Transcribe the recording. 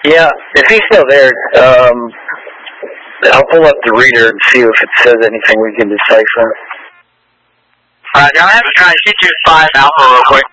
Yeah, if he's still there, I'll pull up the reader and see if it says anything we can decipher. Alright, now I have to try to get you 5 Alpha real quick.